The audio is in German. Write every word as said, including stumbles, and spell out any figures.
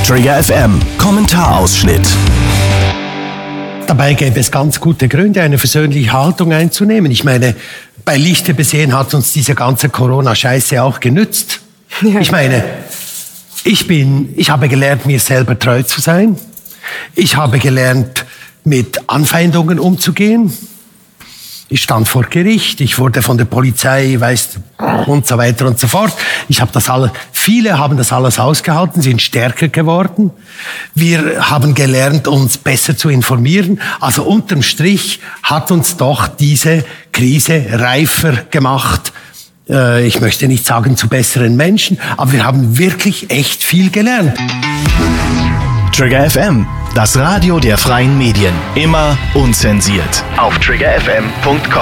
Trigger F M Kommentarausschnitt. Dabei gäbe es ganz gute Gründe, eine versöhnliche Haltung einzunehmen. Ich meine, bei Lichte besehen hat uns diese ganze Corona-Scheiße auch genützt. Ja. Ich meine, ich bin, ich habe gelernt, mir selber treu zu sein. Ich habe gelernt, mit Anfeindungen umzugehen. Ich stand vor Gericht, ich wurde von der Polizei, weißt, und so weiter und so fort. Ich habe das alles, viele haben das alles ausgehalten, sind stärker geworden. Wir haben gelernt, uns besser zu informieren. Also unterm Strich hat uns doch diese Krise reifer gemacht. Äh, ich möchte nicht sagen zu besseren Menschen, aber wir haben wirklich echt viel gelernt. Trigger F M, das Radio der freien Medien. Immer unzensiert. Auf trigger f m punkt com.